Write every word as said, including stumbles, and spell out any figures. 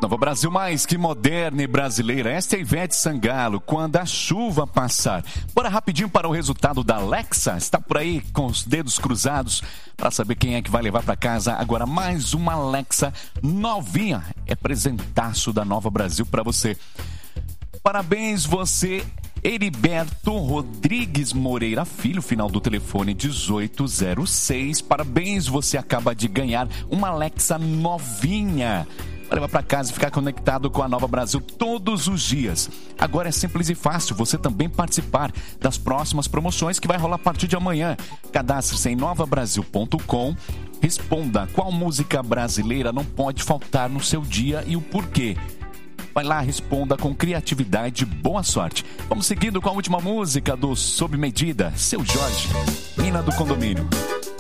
Nova Brasil, mais que moderna e brasileira. Esta é Ivete Sangalo, Quando a Chuva Passar. Bora rapidinho para o resultado da Alexa. Está por aí com os dedos cruzados para saber quem é que vai levar para casa agora mais uma Alexa novinha. É presentaço da Nova Brasil para você. Parabéns você, Heriberto Rodrigues Moreira Filho, final do telefone dezoito zero seis. Parabéns, você acaba de ganhar uma Alexa novinha. Vai levar para casa e ficar conectado com a Nova Brasil todos os dias. Agora é simples e fácil você também participar das próximas promoções que vai rolar a partir de amanhã. Cadastre-se em nova brasil ponto com. Responda qual música brasileira não pode faltar no seu dia e o porquê. Vai lá, responda com criatividade e boa sorte. Vamos seguindo com a última música do Sob Medida, Seu Jorge, Mina do Condomínio.